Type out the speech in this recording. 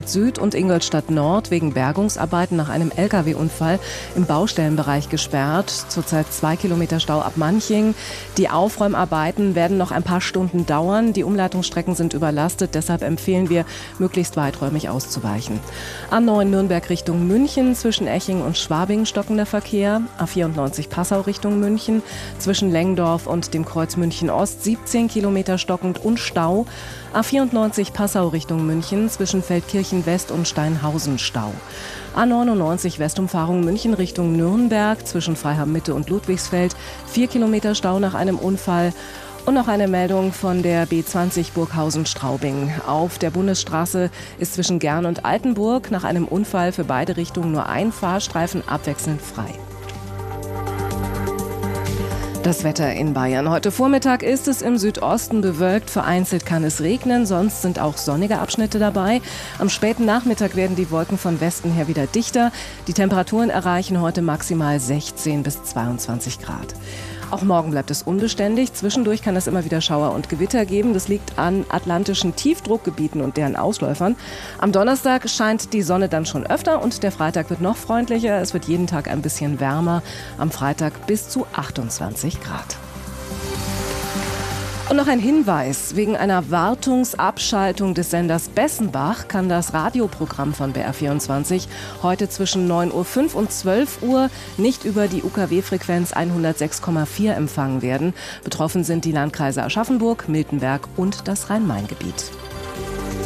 Süd und Ingolstadt Nord wegen Bergungsarbeiten nach einem Lkw-Unfall im Baustellenbereich gesperrt. Zurzeit 2 Kilometer Stau ab Manching. Die Aufräumarbeiten werden noch ein paar Stunden dauern. Die Umleitungsstrecken sind überlastet, deshalb empfehlen wir, möglichst weiträumig auszuweichen. A9 Nürnberg Richtung München, zwischen Eching und Schwabing stockender Verkehr. A94 Passau Richtung München, zwischen Lengdorf und dem Kreuz München Ost 17 Kilometer stockend und Stau. A94 Passau Richtung München, zwischen Feldkirchen West und Steinhausen Stau. A99 Westumfahrung München Richtung Nürnberg, zwischen Freiham Mitte und Ludwigsfeld 4 Kilometer Stau nach einem Unfall. Und noch eine Meldung von der B20 Burghausen-Straubing. Auf der Bundesstraße ist zwischen Gern und Altenburg nach einem Unfall für beide Richtungen nur ein Fahrstreifen abwechselnd frei. Das Wetter in Bayern. Heute Vormittag ist es im Südosten bewölkt. Vereinzelt kann es regnen, sonst sind auch sonnige Abschnitte dabei. Am späten Nachmittag werden die Wolken von Westen her wieder dichter. Die Temperaturen erreichen heute maximal 16 bis 22 Grad. Auch morgen bleibt es unbeständig. Zwischendurch kann es immer wieder Schauer und Gewitter geben. Das liegt an atlantischen Tiefdruckgebieten und deren Ausläufern. Am Donnerstag scheint die Sonne dann schon öfter und der Freitag wird noch freundlicher. Es wird jeden Tag ein bisschen wärmer. Am Freitag bis zu 28 Grad. Und noch ein Hinweis: Wegen einer Wartungsabschaltung des Senders Bessenbach kann das Radioprogramm von BR24 heute zwischen 9.05 Uhr und 12 Uhr nicht über die UKW-Frequenz 106,4 empfangen werden. Betroffen sind die Landkreise Aschaffenburg, Miltenberg und das Rhein-Main-Gebiet.